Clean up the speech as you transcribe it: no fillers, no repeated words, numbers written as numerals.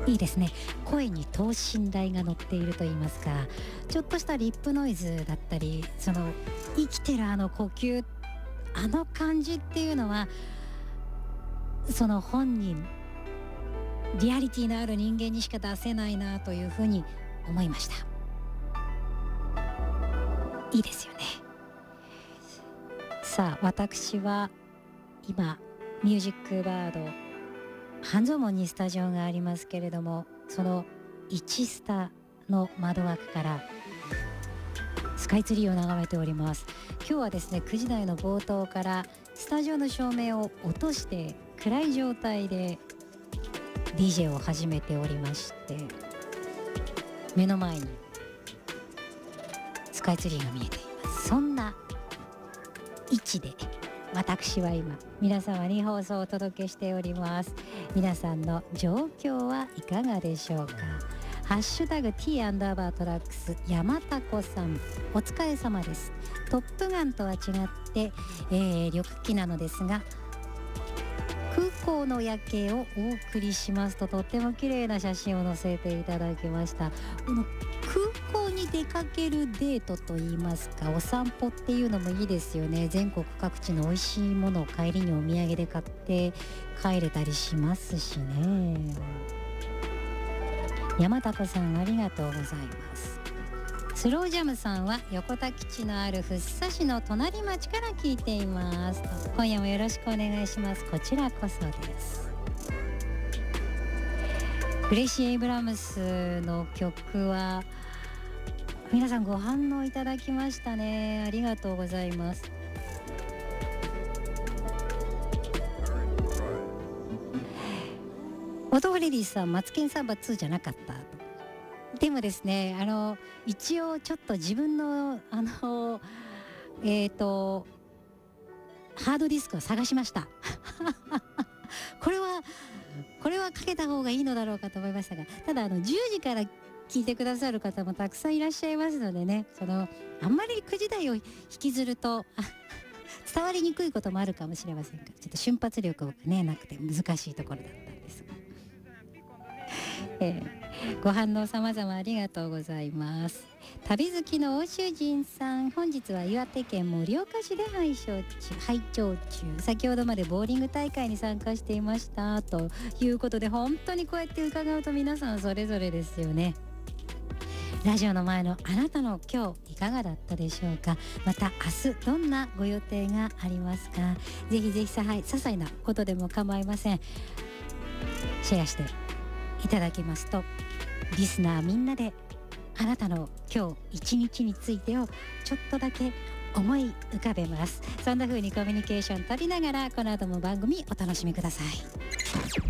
いいですね。声に等身大が乗っていると言いますか、ちょっとしたリップノイズだったり、その生きてる呼吸、感じっていうのは、その本人、リアリティのある人間にしか出せないなというふうに思いました。いいですよね。さあ、私は今ミュージックバード半蔵門にスタジオがありますけれども、その1スタの窓枠からスカイツリーを眺めております。今日はですね、9時台の冒頭からスタジオの照明を落として暗い状態で DJ を始めておりまして、目の前にスカイツリーが見えています。そんな位置で私は今皆様に放送をお届けしております。皆さんの状況はいかがでしょうか。ハッシュタグ T_トラックス 山田子さん、お疲れ様です。トップガンとは違って、旅客機なのですが、空港の夜景をお送りしますと、とっても綺麗な写真を載せていただきました。この空港に出かけるデートといいますか、お散歩っていうのもいいですよね。全国各地の美味しいものを帰りにお土産で買って帰れたりしますしね。山田子さん、ありがとうございます。スロージャムさんは横田基地のある福生市の隣町から聞いています。今夜もよろしくお願いします。こちらこそです。グレイシー・エイブラムスの曲は皆さんご反応いただきましたね。ありがとうございます。オトフレディさん、マツケンサンバ2じゃなかったと。でもですね、一応ちょっと自分のハードディスクを探しましたこれはかけた方がいいのだろうかと思いましたが、ただ10時から聞いてくださる方もたくさんいらっしゃいますのでね、あんまり9時台を引きずると伝わりにくいこともあるかもしれませんが、ちょっと瞬発力がねなくて難しいところだったんですが、ご反応様々ありがとうございます。旅好きの欧州人さん、本日は岩手県盛岡市で拝聴中。先ほどまでボーリング大会に参加していましたということで、本当にこうやって伺うと皆さんそれぞれですよね。ラジオの前のあなたの今日いかがだったでしょうか。また明日どんなご予定がありますか。ぜひぜひ些細なことでも構いません。シェアしていただけますと、リスナーみんなであなたの今日一日についてをちょっとだけ思い浮かべます。そんな風にコミュニケーション取りながら、この後も番組お楽しみください。